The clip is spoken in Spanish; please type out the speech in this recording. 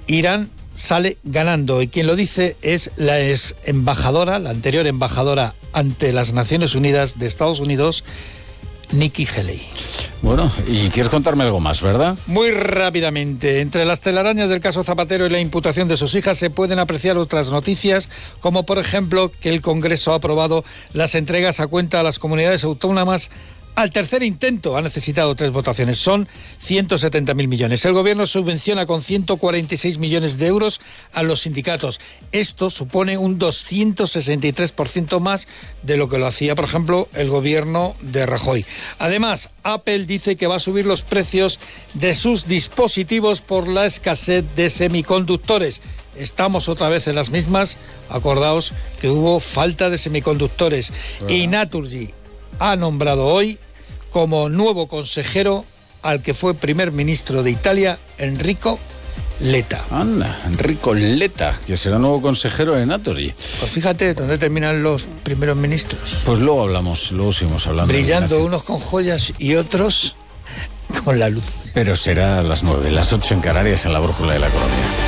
Irán sale ganando, y quien lo dice es la ex embajadora, la anterior embajadora ante las Naciones Unidas de Estados Unidos, Nikki Haley. Bueno, y quieres contarme algo más, ¿verdad? Muy rápidamente, entre las telarañas del caso Zapatero y la imputación de sus hijas se pueden apreciar otras noticias, como por ejemplo que el Congreso ha aprobado las entregas a cuenta a las comunidades autónomas. Al tercer intento ha necesitado 3 votaciones, son 170.000 millones. El Gobierno subvenciona con 146 millones de euros a los sindicatos. Esto supone un 263% más de lo que lo hacía, por ejemplo, el Gobierno de Rajoy. Además, Apple dice que va a subir los precios de sus dispositivos por la escasez de semiconductores. Estamos otra vez en las mismas. Acordaos que hubo falta de semiconductores. Y Naturgy ha nombrado hoy como nuevo consejero al que fue primer ministro de Italia, Enrico Letta. Anda, Enrico Letta, que será nuevo consejero de Naturgy. Pues fíjate, ¿dónde terminan los primeros ministros? Pues luego hablamos, luego seguimos hablando. Brillando unos con joyas y otros con la luz. Pero será a las 9, las 8 en Canarias, en la Brújula de la Economía.